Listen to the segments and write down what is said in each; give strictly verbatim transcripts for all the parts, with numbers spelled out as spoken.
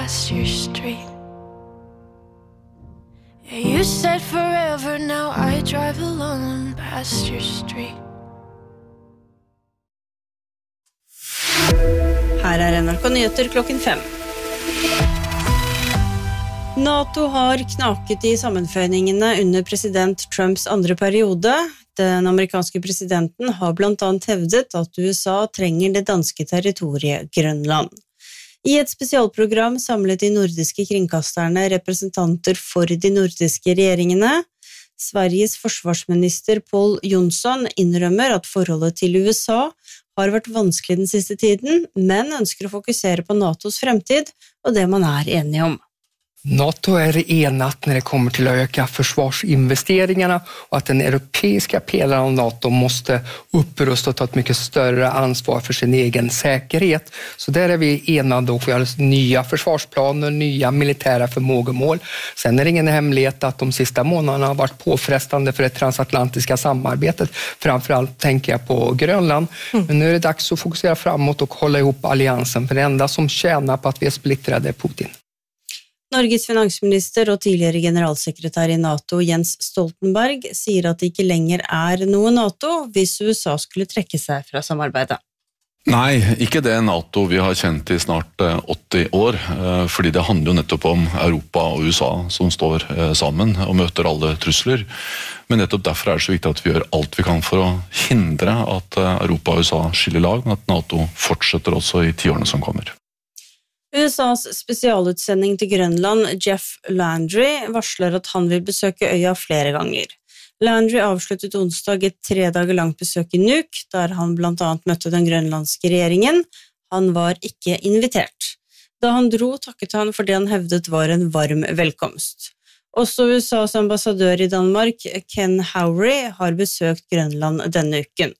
past your street. Yeah, you said forever, now I drive alone past your street. Her er N R K Nyheter klokken fem. NATO har knaket i sammenføyningene under president Trumps andre periode. Den amerikanske presidenten har blant annet hevdet at U S A trenger det danske territoriet Grønland. I et spesialprogram samlet de nordiske kringkasterne representanter for de nordiske regjeringene. Sveriges forsvarsminister Pål Jonsson innrømmer at forholdet til U S A har vært vanskelig den siste tiden, men ønsker å fokusere på NATOs fremtid og det man er enige om. NATO är enat när det kommer till att öka försvarsinvesteringarna och att den europeiska pelaren av NATO måste upprusta och ta ett mycket större ansvar för sin egen säkerhet. Så där är vi enade och vi har nya försvarsplaner, nya militära förmågemål. Sen är det ingen hemlighet att de sista månaderna har varit påfrestande för det transatlantiska samarbetet. Framförallt tänker jag på Grönland. Mm. Men nu är det dags att fokusera framåt och hålla ihop alliansen. För det enda som tjänar på att vi är splittrade är Putin. Norges finansminister og tidligere generalsekretær i NATO Jens Stoltenberg sier at det ikke lenger er noe NATO hvis U S A skulle trekke seg fra samarbeidet. Nei, ikke det NATO vi har kjent i snart åtti år, fordi det handler jo nettopp om Europa og U S A som står sammen og møter alle trusler. Men nettopp derfor er det så viktig at vi gjør alt vi kan for å hindre at Europa og U S A skiller lag, men at NATO fortsetter også i tiårene som kommer. U S A's spesialutsending til Grønland, Jeff Landry, varsler at han vil besøke øya flere ganger. Landry avsluttet onsdag et tre dager langt besøk i Nuuk, der han blant annet møtte den grønlandske regjeringen. Han var ikke invitert. Da han dro, takket han for det han hevdet var en varm velkomst. Også U S A's ambassadør i Danmark, Ken Howry, har besøkt Grønland denne uken.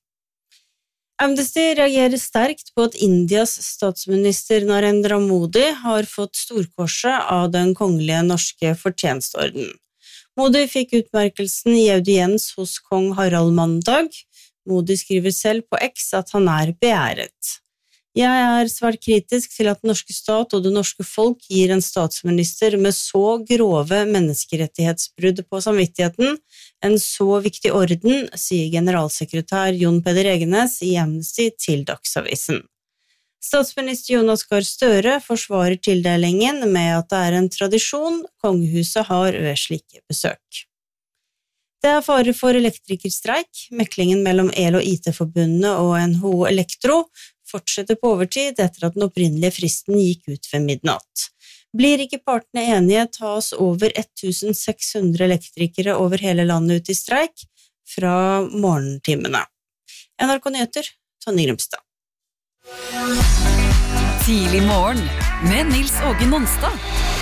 Amnesty reagerer sterkt på at Indias statsminister Narendra Modi har fått storkorset av den kongelige norske fortjenstorden. Modi fikk utmerkelsen i audiens hos kong Harald mandag. Modi skriver selv på X at han er beæret. Jeg er svært kritisk til at den norske stat og det norske folk gir en statsminister med så grove menneskerettighetsbrudd på samvittigheten en så viktig orden, sier generalsekretær Jon Peder Egenes i Amnesty til Dagsavisen. Statsminister Jonas Gahr Støre forsvarer tildelingen med at det er en tradisjon kongehuset har ved slike besøk. Det er fare for elektrikerstreik. Meklingen mellom El- og I T-forbundene og N H O Elektro fortsetter på overtid etter at den opprinnelige fristen gikk ut ved midnatt. Blir ikke partene enige, tas over seks hundre elektrikere over hele landet ut i streik fra morgentimene. N R K Nyheter, Tonje Grimstad. Tidlig morgen med Nils Åge Nonstad.